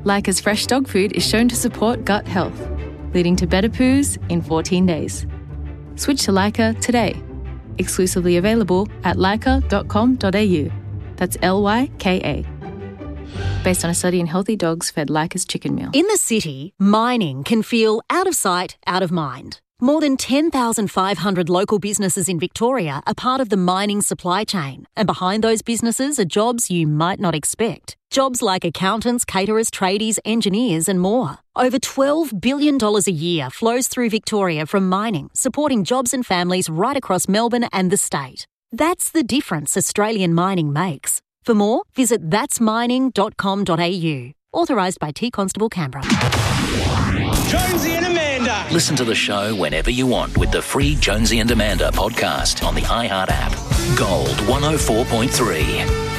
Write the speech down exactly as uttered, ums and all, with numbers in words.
Leica's fresh dog food is shown to support gut health, leading to better poos in fourteen days. Switch to Leica today. Exclusively available at leica dot com dot a u. That's L Y K A. Based on a study in healthy dogs fed Leica's chicken meal. In the city, mining can feel out of sight, out of mind. More than ten thousand five hundred local businesses in Victoria are part of the mining supply chain, and behind those businesses are jobs you might not expect. Jobs like accountants, caterers, tradies, engineers and more. Over twelve billion dollars a year flows through Victoria from mining, supporting jobs and families right across Melbourne and the state. That's the difference Australian mining makes. For more, visit thats mining dot com dot a u. Authorised by T Constable Canberra. Jonesy and Amanda. Listen to the show whenever you want with the free Jonesy and Amanda podcast on the iHeart app. Gold one oh four point three.